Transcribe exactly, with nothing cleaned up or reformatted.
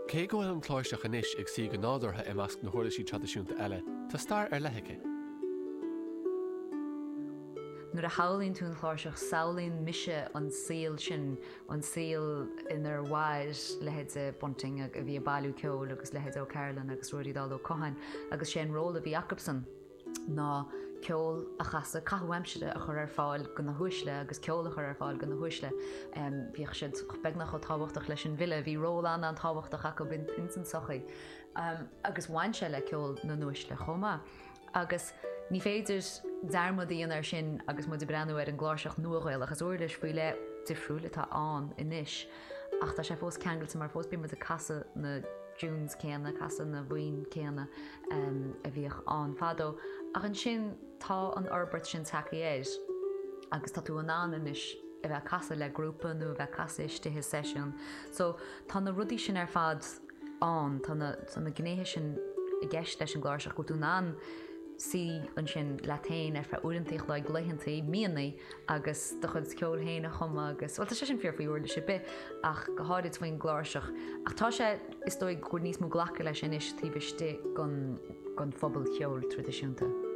Cé go bhfuil an chláisteach inis ag si go nádartha i measc na thuirlisí tradiisiúnta eile, tá stair ar leitheice. Nuair a hálíonn tú an chláisteach saolíonn mise an síl sin an síl inar bháid lehéad a bunting a bhí bailú ceol agus lehéad ó Carolan agus ruirí dal ó Cohan agus sé an róla bhí Jacobson ná ceol a chasa cahuaimside a chur ar fáil go na thuisle agus ceol a chur ar fáil go na thuisle bhíoh siad beagnach ó táhachtach leis an bhile bhí róla an táhachtach a go bin insan sochaí agus bhain se le ceol na nuisle chomá agus ní féidir dearmadaíon ar sin agus mu breanú ar an gláiseach nuaghil agus uirlis faoile difriúla tá an inis ach tá sé fós ceangailta mar fós bí mu a casa na Júns céanna casa na bhaoin céanna a bhíoh an fadó ach an sin tá an orbert sin takeíéis agus tá tú an an inis a bheith casa le grúpa nó bheith casa istithe sesiún so tá na rudí sin ar fad an tá na gnéthe sin i gceist leis an gláiseach go tú ná si an sin latéin ar fe uintach le gluhantaí míanaí agus do chud ceol héna chuma agus bhil sé sin fear faoúir le si bit ach go háid faoin gláiseach ach tá sé is dóid gur níos mó ghlacha leis sin is tíbiste gon gon phobal ceol tradiisiúnta.